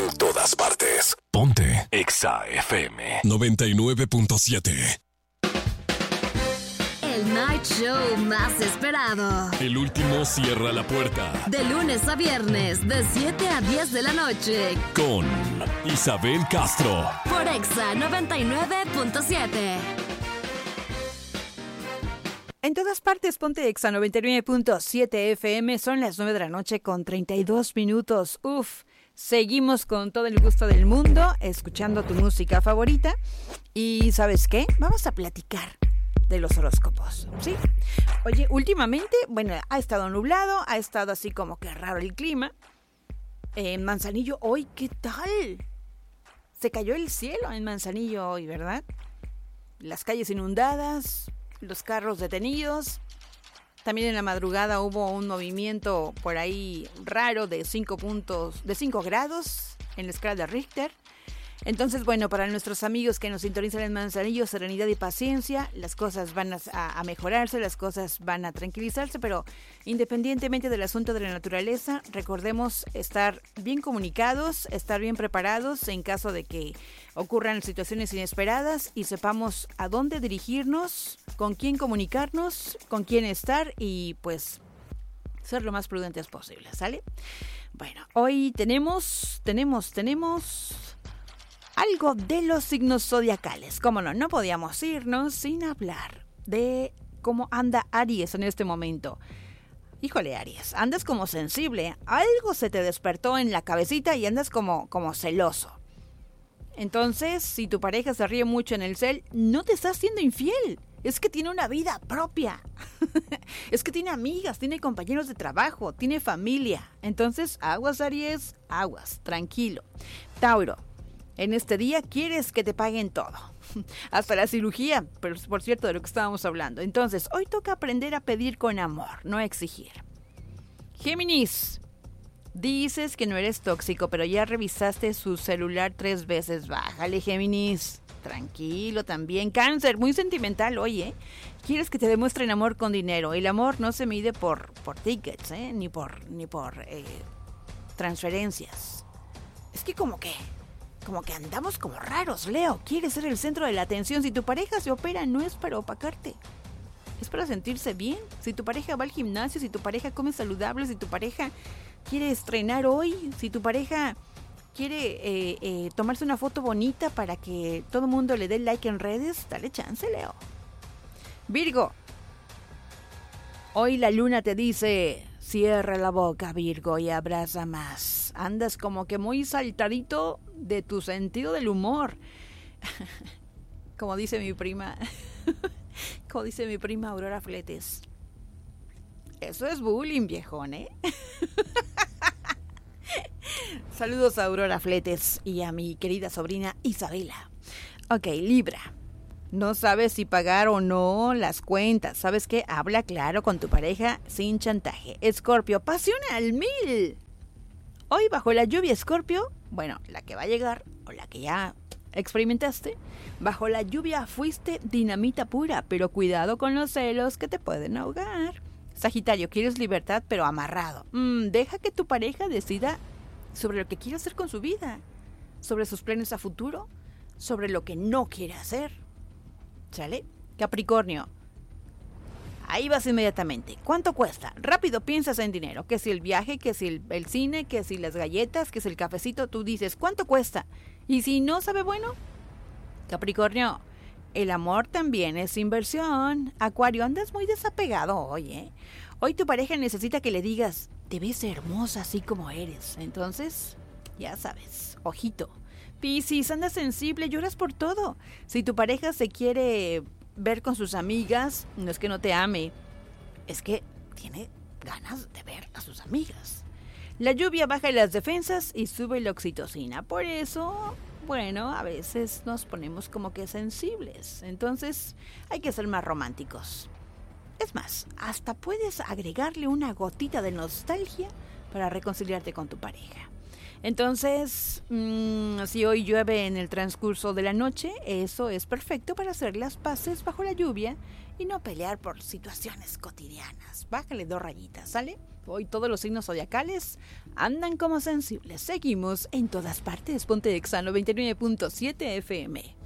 En todas partes. Ponte Exa FM 99.7. El night show más esperado. El último cierra la puerta. De lunes a viernes, de 7 a 10 de la noche. Con Isabel Castro. Por Exa 99.7. En todas partes, ponte Exa 99.7 FM. Son las 9 de la noche con 32 minutos. Uf, seguimos con todo el gusto del mundo, escuchando tu música favorita. Y ¿sabes qué? Vamos a platicar de los horóscopos, ¿sí? Oye, últimamente, bueno, ha estado nublado, ha estado así como que raro el clima. En Manzanillo hoy, ¿qué tal? Se cayó el cielo en Manzanillo hoy, ¿verdad? Las calles inundadas, los carros detenidos. También en la madrugada hubo un movimiento por ahí raro de 5 grados en la escala de Richter. Entonces, bueno, para nuestros amigos que nos sintonizan en Manzanillo, serenidad y paciencia, las cosas van a mejorarse, las cosas van a tranquilizarse, pero independientemente del asunto de la naturaleza, recordemos estar bien comunicados, estar bien preparados en caso de que ocurran situaciones inesperadas y sepamos a dónde dirigirnos, con quién comunicarnos, con quién estar y pues ser lo más prudentes posible, ¿sale? Bueno, hoy tenemos algo de los signos zodiacales. Cómo no podíamos irnos sin hablar de cómo anda Aries en este momento. Híjole, Aries, andas como sensible. Algo se te despertó en la cabecita y andas como celoso. Entonces, si tu pareja se ríe mucho en el cel, no te está haciendo infiel. Es que tiene una vida propia. Es que tiene amigas, tiene compañeros de trabajo, tiene familia. Entonces, aguas, Aries, aguas, tranquilo. Tauro. En este día quieres que te paguen todo, hasta la cirugía, pero por cierto de lo que estábamos hablando. Entonces, hoy toca aprender a pedir con amor, no exigir. Géminis, dices que no eres tóxico, pero ya revisaste su celular 3 veces. Bájale, Géminis, tranquilo también. Cáncer, muy sentimental hoy, ¿eh? Quieres que te demuestren amor con dinero. El amor no se mide por tickets, ni por transferencias. Es que como que andamos como raros, Leo. Quieres ser el centro de la atención. Si tu pareja se opera, no es para opacarte. Es para sentirse bien. Si tu pareja va al gimnasio, si tu pareja come saludable, si tu pareja quiere estrenar hoy, si tu pareja quiere tomarse una foto bonita para que todo el mundo le dé like en redes, dale chance, Leo. Virgo. Hoy la luna te dice: cierra la boca, Virgo, y abraza más. Andas como que muy saltadito de tu sentido del humor. Como dice mi prima Aurora Fletes. Eso es bullying, viejón, ¿eh? Saludos a Aurora Fletes y a mi querida sobrina Isabela. Ok, Libra. No sabes si pagar o no las cuentas. ¿Sabes qué? Habla claro con tu pareja sin chantaje. Escorpio, pasión al 1000. Hoy bajo la lluvia, Escorpio, bueno, la que va a llegar o la que ya experimentaste, bajo la lluvia fuiste dinamita pura, pero cuidado con los celos que te pueden ahogar. Sagitario, quieres libertad pero amarrado. Deja que tu pareja decida sobre lo que quiere hacer con su vida, sobre sus planes a futuro, sobre lo que no quiere hacer. ¿Sale? Capricornio. Ahí vas inmediatamente. ¿Cuánto cuesta? Rápido piensas en dinero. Que si el viaje, que si el cine, que si las galletas, que si el cafecito. Tú dices, ¿cuánto cuesta? Y si no sabe bueno. Capricornio, el amor también es inversión. Acuario, andas muy desapegado hoy, ¿eh? Hoy tu pareja necesita que le digas: te ves hermosa así como eres. Entonces, ya sabes, ojito. Piscis, andas sensible, lloras por todo. Si tu pareja se quiere ver con sus amigas, no es que no te ame, es que tiene ganas de ver a sus amigas. La lluvia baja las defensas y sube la oxitocina. Por eso, bueno, a veces nos ponemos como que sensibles. Entonces, hay que ser más románticos. Es más, hasta puedes agregarle una gotita de nostalgia para reconciliarte con tu pareja. Entonces, si hoy llueve en el transcurso de la noche, eso es perfecto para hacer las paces bajo la lluvia y no pelear por situaciones cotidianas. Bájale 2 rayitas, ¿sale? Hoy todos los signos zodiacales andan como sensibles. Seguimos en todas partes. Ponte Exa 99.7 FM.